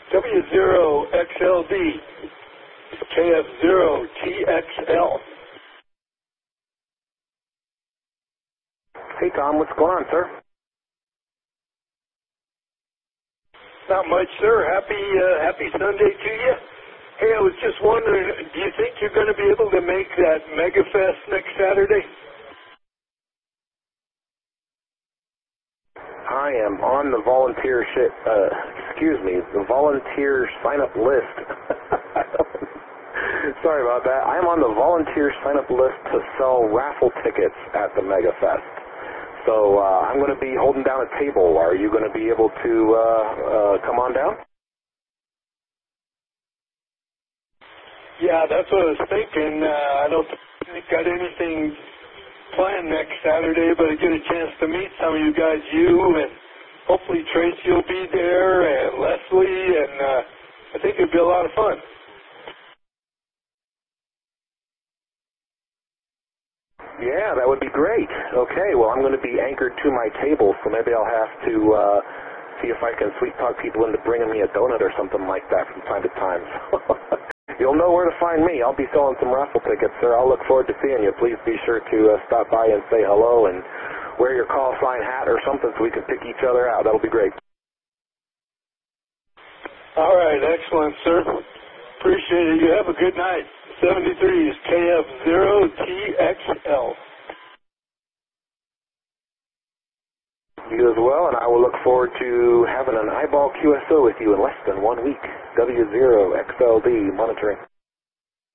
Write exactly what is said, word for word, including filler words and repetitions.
W zero X L D, K F zero T X L. Hey Tom, what's going on, sir? Not much, sir. Happy uh, Happy Sunday to you. Hey, I was just wondering, do you think you're going to be able to make that MegaFest next Saturday? I am on the volunteer shit, uh, excuse me, the volunteer sign-up list. Sorry about that. I am on the volunteer sign-up list to sell raffle tickets at the MegaFest. So uh, I'm going to be holding down a table. Are you going to be able to uh, uh, come on down? Yeah, that's what I was thinking. Uh, I don't think I got anything planned next Saturday, but I get a chance to meet some of you guys, you and hopefully Tracy will be there and Leslie, and uh, I think it'll be a lot of fun. Yeah, that would be great. Okay, well, I'm going to be anchored to my table, so maybe I'll have to uh, see if I can sweet talk people into bringing me a donut or something like that from time to time. You'll know where to find me. I'll be selling some raffle tickets, sir. I'll look forward to seeing you. Please be sure to uh, stop by and say hello and wear your call sign hat or something so we can pick each other out. That'll be great. All right, excellent, sir. Appreciate it. You have a good night. seventy-three is K F zero T X L. You as well, and I will look forward to having an eyeball Q S O with you in less than one week. W zero X L D monitoring.